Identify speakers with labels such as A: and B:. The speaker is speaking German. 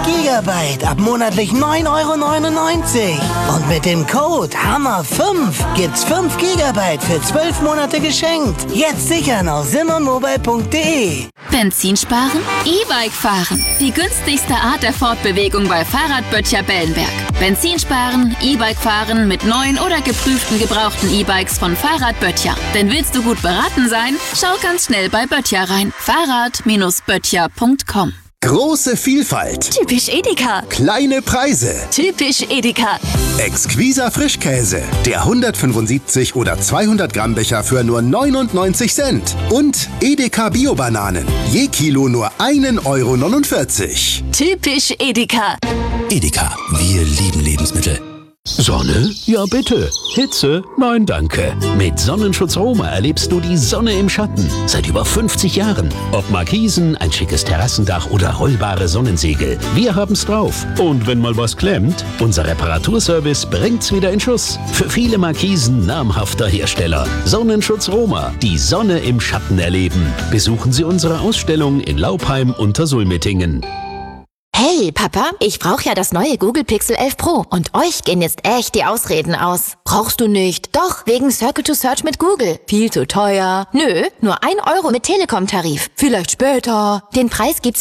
A: Gigabyte ab monatlich 9,99 €. Und mit dem Code HAMMER5 gibt's 5 Gigabyte für 12 Monate geschenkt. Jetzt sichern auf simmonmobile.de.
B: Benzin sparen? E-Bike fahren. Die günstigste Art der Fortbewegung bei Fahrradböttcher Bellenberg. Benzin sparen, E-Bike fahren mit neuen oder geprüften gebrauchten E-Bikes von Fahrradböttcher. Denn willst du gut beraten sein? Schau ganz schnell bei Böttcher rein. Fahrrad-böttcher.com.
C: Große Vielfalt.
D: Typisch Edeka.
C: Kleine Preise.
D: Typisch Edeka.
C: Exquiser Frischkäse. Der 175 oder 200 Gramm Becher für nur 99 Cent. Und Edeka Bio-Bananen. Je Kilo nur 1,49 €.
D: Typisch Edeka.
E: Edeka, wir lieben Lebensmittel. Sonne? Ja bitte. Hitze? Nein, danke. Mit Sonnenschutz Roma erlebst du die Sonne im Schatten. Seit über 50 Jahren. Ob Markisen, ein schickes Terrassendach oder rollbare Sonnensegel. Wir haben's drauf. Und wenn mal was klemmt, unser Reparaturservice bringt's wieder in Schuss. Für viele Markisen namhafter Hersteller. Sonnenschutz Roma. Die Sonne im Schatten erleben. Besuchen Sie unsere Ausstellung in Laupheim unter Sulmettingen.
F: Hey, Papa, ich brauche ja das neue Google Pixel 11 Pro. Und euch gehen jetzt echt die Ausreden aus. Brauchst du nicht? Doch, wegen Circle to Search mit Google. Viel zu teuer. Nö, nur 1 € mit Telekom-Tarif. Vielleicht später. Den Preis gibt's